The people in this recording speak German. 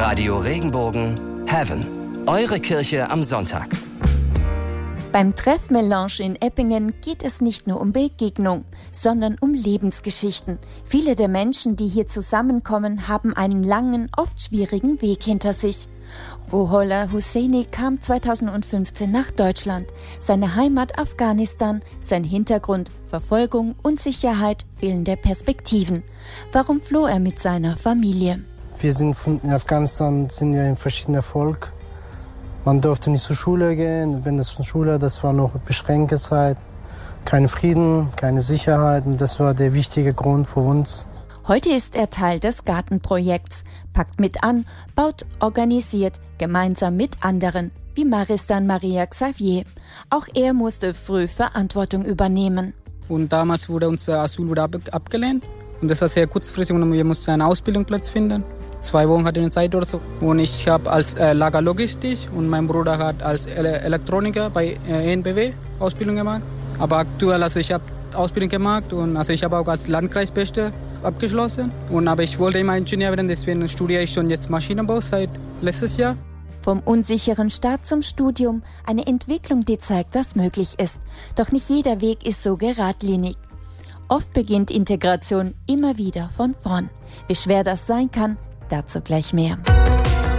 Radio Regenbogen Heaven. Eure Kirche am Sonntag. Beim Treffmelange in Eppingen geht es nicht nur um Begegnung, sondern um Lebensgeschichten. Viele der Menschen, die hier zusammenkommen, haben einen langen, oft schwierigen Weg hinter sich. Ruhollah Husseini kam 2015 nach Deutschland. Seine Heimat Afghanistan, sein Hintergrund Verfolgung, Unsicherheit, fehlende Perspektiven. Warum floh er mit seiner Familie? Wir sind in Afghanistan ein verschiedener Volk. Man durfte nicht zur Schule gehen. Wenn das von Schule, das war noch beschränkte Zeit. Kein Frieden, keine Sicherheit. Und das war der wichtige Grund für uns. Heute ist er Teil des Gartenprojekts, packt mit an, baut, organisiert, gemeinsam mit anderen, wie Maristan Maria Xavier. Auch er musste früh Verantwortung übernehmen. Und damals wurde unser Asyl abgelehnt. Und das war sehr kurzfristig und wir mussten einen Ausbildungsplatz finden. 2 Wochen hatte ich eine Zeit oder so. Und ich habe als Lagerlogistik und mein Bruder hat als Elektroniker bei ENBW Ausbildung gemacht. Aber aktuell, also ich habe Ausbildung gemacht und also ich habe auch als Landkreisbeste abgeschlossen. Aber ich wollte immer Ingenieur werden, deswegen studiere ich schon jetzt Maschinenbau seit letztes Jahr. Vom unsicheren Start zum Studium, eine Entwicklung, die zeigt, was möglich ist. Doch nicht jeder Weg ist so geradlinig. Oft beginnt Integration immer wieder von vorn. Wie schwer das sein kann, dazu gleich mehr.